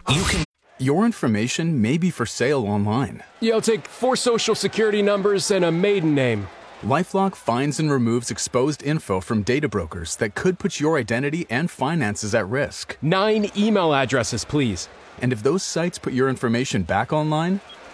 You can. Your information may be for sale online. Yeah, I'll take 4 social security numbers and a maiden name. LifeLock finds and removes exposed info from data brokers that could put your identity and finances at risk. 9 email addresses, please. And if those sites put your information back online,